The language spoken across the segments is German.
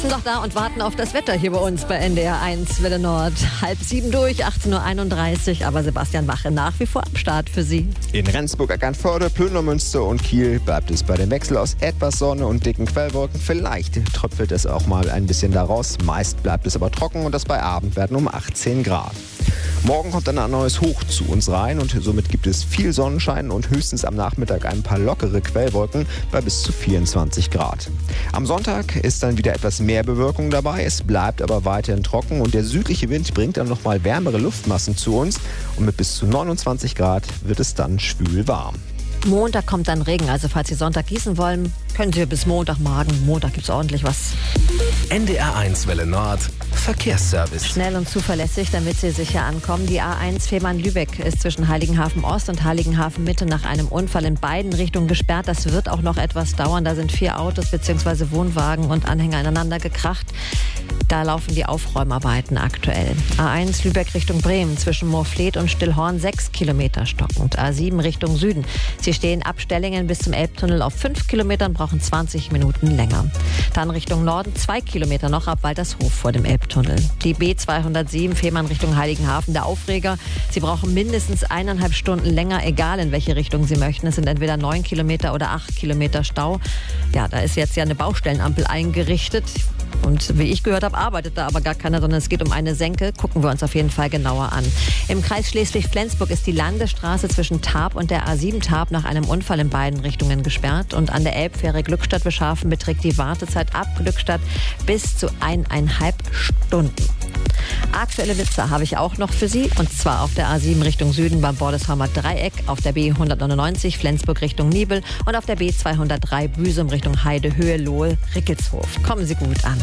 sitzen doch da und warten auf das Wetter hier bei uns bei NDR 1 Welle Nord. 6:30 durch, 18:31 Uhr, aber Sebastian Wache nach wie vor am Start für Sie. In Rendsburg, Eckernförde, Plönermünster und Kiel bleibt es bei dem Wechsel aus etwas Sonne und dicken Quellwolken. Vielleicht tröpfelt es auch mal ein bisschen daraus. Meist bleibt es aber trocken und das bei Abend werden um 18 Grad. Morgen kommt dann ein neues Hoch zu uns rein und somit gibt es viel Sonnenschein und höchstens am Nachmittag ein paar lockere Quellwolken bei bis zu 24 Grad. Am Sonntag ist dann wieder etwas mehr Bewölkung dabei, es bleibt aber weiterhin trocken und der südliche Wind bringt dann nochmal wärmere Luftmassen zu uns und mit bis zu 29 Grad wird es dann schwül warm. Montag kommt dann Regen, also falls Sie Sonntag gießen wollen, können Sie bis Montagmorgen. Montag gibt es ordentlich was. NDR 1 Welle Nord Verkehrsservice. Schnell und zuverlässig, damit Sie sicher ankommen. Die A1 Fehmarn-Lübeck ist zwischen Heiligenhafen Ost und Heiligenhafen Mitte nach einem Unfall in beiden Richtungen gesperrt. Das wird auch noch etwas dauern. Da sind 4 Autos bzw. Wohnwagen und Anhänger ineinander gekracht. Da laufen die Aufräumarbeiten aktuell. A1 Lübeck Richtung Bremen zwischen Moorfleet und Stillhorn 6 Kilometer stockend. A7 Richtung Süden. Sie stehen ab Stellingen bis zum Elbtunnel auf 5 Kilometern, brauchen 20 Minuten länger. Dann Richtung Norden 2 Kilometer noch ab Waltershof vor dem Elbtunnel. Die B207 Fehmarn Richtung Heiligenhafen, der Aufreger. Sie brauchen mindestens 1,5 Stunden länger, egal in welche Richtung Sie möchten. Es sind entweder 9 Kilometer oder 8 Kilometer Stau. Ja, da ist jetzt ja eine Baustellenampel eingerichtet. Und wie ich gehört habe, arbeitet da aber gar keiner, sondern es geht um eine Senke. Gucken wir uns auf jeden Fall genauer an. Im Kreis Schleswig-Flensburg ist die Landesstraße zwischen Tarp und der A7 Tarp nach einem Unfall in beiden Richtungen gesperrt. Und an der Elbfähre Glückstadt-Bescharfen beträgt die Wartezeit ab Glückstadt bis zu 1,5 Stunden. Aktuelle Witze habe ich auch noch für Sie, und zwar auf der A7 Richtung Süden beim Bordesheimer Dreieck, auf der B199 Flensburg Richtung Nibel und auf der B203 Büsum Richtung Heidehöhe, Lohe, Rickelshof. Kommen Sie gut an.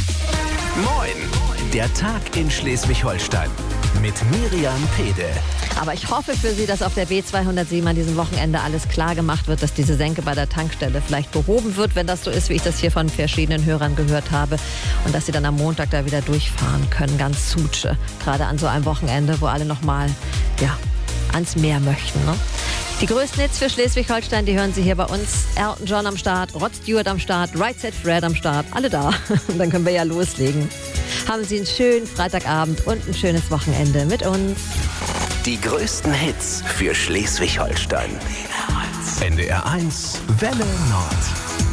Moin, der Tag in Schleswig-Holstein mit Miriam Pede. Aber ich hoffe für Sie, dass auf der B207 an diesem Wochenende alles klar gemacht wird, dass diese Senke bei der Tankstelle vielleicht behoben wird, wenn das so ist, wie ich das hier von verschiedenen Hörern gehört habe. Und dass Sie dann am Montag da wieder durchfahren können, ganz Sutsche. Gerade an so einem Wochenende, wo alle nochmal, ans Meer möchten, ne? Die größten Hits für Schleswig-Holstein, die hören Sie hier bei uns. Elton John am Start, Rod Stewart am Start, Right Said Fred am Start, alle da. Und dann können wir ja loslegen. Haben Sie einen schönen Freitagabend und ein schönes Wochenende mit uns. Die größten Hits für Schleswig-Holstein. NDR 1 Welle Nord.